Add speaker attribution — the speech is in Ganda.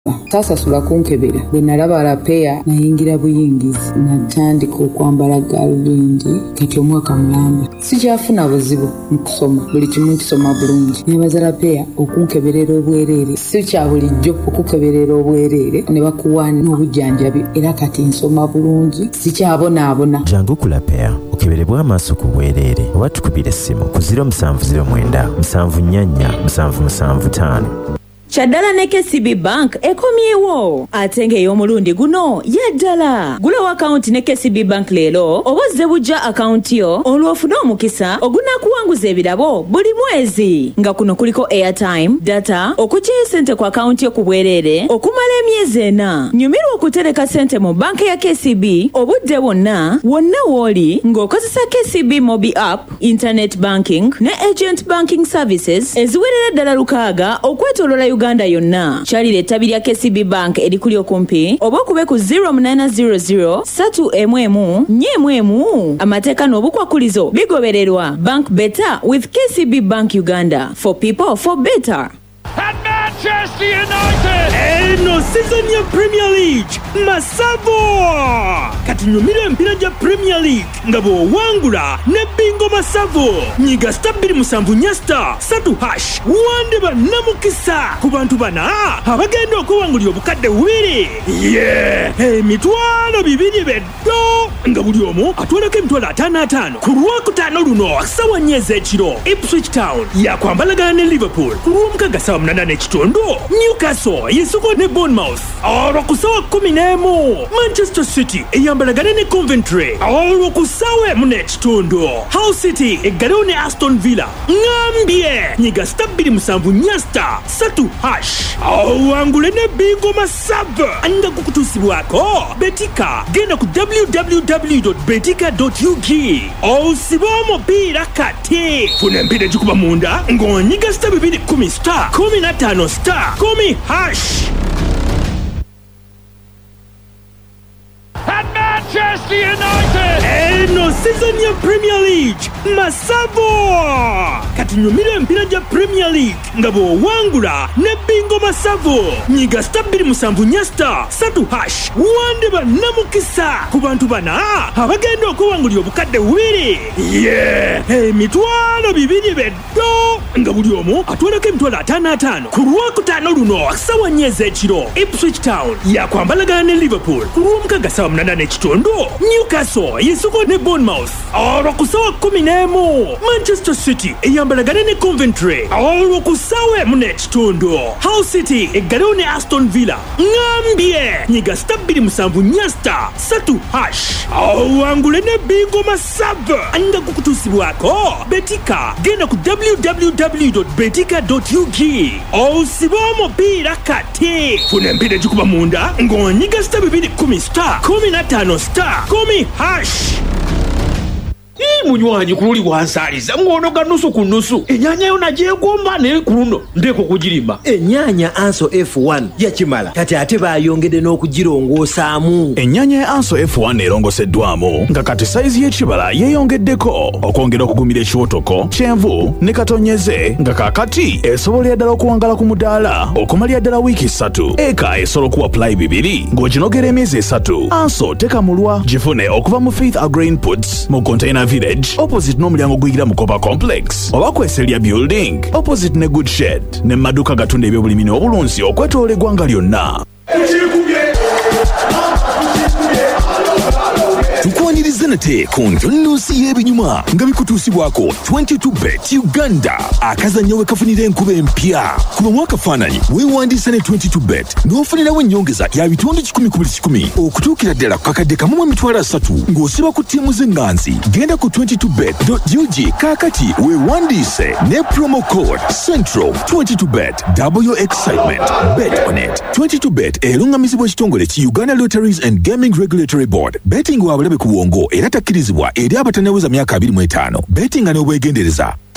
Speaker 1: Tasasula kunkebera bwe nalaba lapeya nayingira buyingizi natandika okwambala galubindi kati omwaka mulamba sikyafuna buzibu mu kusoma buli kimu nkisoma bulungi nebaza lapeya okunkeberera obwereere sikya bulijjo okukeberera obwereere ne bakuwa n'obujjanjabi era kati nsoma bulungi sikyabonaabona.
Speaker 2: Jangu ku lapeya okeberebwa amaaso ku bwereere oba tukubira essimu ku 0709 744 775.
Speaker 3: Chaddala ne KCB Bank ekomyewo ate ng'ey'omulundi guno yaddala. Gulawo akaunti ne KCB Bank leero oba ozze bujja akaunti yo olw'ofuna omukisa ogunaakuwanguza ebirabo buli mwezi nga kuno kuliko airtime, data, okuggyayo ssente ku akaunti yo ku bwereere okumala emyezi 4. Nyumirwa okutereka ssente mu banka ya KCB obudde bwonna w'oli ng'okozesa KCB Mobi App, Internet Banking ne Agent Banking Services eziwerera ddala 6 okwetooloola Uganda yonna. Kyalira ettabi lya KCB Bank erikuli okumpi oba okube ku 0800 311 411. Amateeka n'obukwakulizo bigobererwa. Bank better with KCB Bank Uganda. For people, for better.
Speaker 4: And Manchester United!
Speaker 5: Eno season ya Premier League Masavo! Kati nyumira mpira ja Premier League nga bw'owangula ne bingo Masavo. Nyiga stabili musanvu nyasta 3 hash wande bannamukisa ku bantu bana abagenda okuwangulira obukadde 2. Emitwalo 2 beddo nga buli omu atwalako emitwalo 5 ku Lwokutaano luno sawa 4 ez'ekiro. Ipswich Town yakwambalagana ne Liverpool ku Lwomukaga sawa 8 n'ekitundu. Newcastle yesoko ne Bournemouth olwokusawa 11. Manchester City eyambalagana ne Coventry olwokusawa 1 n'ekitundu. Hull City eggalewo ne Aston Villa. Ngambye nyiga stabili musanvu nyasta 3 hash owangule ne bingo Masava nga kukutuusibwako. Betika genda ku www.betika.ug osiba omupiira kati funa empira gikuba munda ng'onyiga star 210 star 15 star 10 hash.
Speaker 4: And Manchester United!
Speaker 5: Eno season ya Premier League Masavo! Kati nyumira empira ja Premier League nga bw'owangula ne bingo Masavo. Nyiga star 2 nyasta 3 hash wande bannamukisa ku bantu bana abagenda okuwangulira obukadde 2. Emitwalo 2 beddo nga buli omu atwalako emitwalo 5 ku Lwokutaano luno sawa 4 ez'ekiro. Ipswich Town yakwambalagana ne Liverpool ku Lwomukaga sawa 8 n'ekitundu. Newcastle yesoko ne Bournemouth olwokusawa 11. Manchester City eyambalagana ne Coventry olwokusawa 1 n'ekitundu. Hull City eggalewo ne Aston Villa. Ngambye nyiga star 2 nyasta 3 hash owangule ne bingo Masava nga kukutuusibwako. Betika genda ku www.betika.ug osiba omupiira kati funa empira gikuba munda ng'onyiga star 210 star 15 star 10 hash.
Speaker 6: Munywanyi kululi wansaliza ngonoga nusu ku nusu. Enyanya yo nagyegomba ne kuno ndeko kugirima.
Speaker 7: Enyanya Anso F1 yakimala kati ate bayongedde n'okugirongosaamu.
Speaker 8: Enyanya ya Anso F1 erongoseddwamu nga kati saizi y'ekibala yeeyongeddeko okwongera okugumira ekiwotoko kyenvu ne katonyeze nga kakati esobolera ddala okuwangala ku mudaala okumalira ddala wiiki 3. Eka esobola okuwapply 2 ng'oginogera emyezi 3. Anso tekamulwa gifune okuva mu Faith Agrain Puts mu Container Village opposite n'omulyango guyira mu Kopa Complex oba kweselya building opposite ne Good Shed ne maduka gatunda ebyobulimi n'obulunzi okwetoola eggwanga lyonna.
Speaker 9: Tukwaniriza nate ku nnusi y'ebinyuma nga bikutuusibwako 22bet Uganda akazannyo we kafunira enkuba empya. Kuba mwakafaananyi weewandiisa ne 22bet n'ofunirawo ennyongeza ya bitundu 10 ku buli 10 okutuukira ddala ku kakadde kamu mu emitwalo 3 ng'osiba ku ttiimu z'enganzi. Genda ku 22bet.ug kaakati weewandiise ne promo code Central. 22bet, double your excitement. Bet on it. 22bet erungamizibwa ekitongole ki Uganda Lotteries and Gaming Regulatory Board. Betting wa bulabe ku bwongo era takkirizibwa eri abatannaweza myaka 25. Betting nga n'obwegendereza.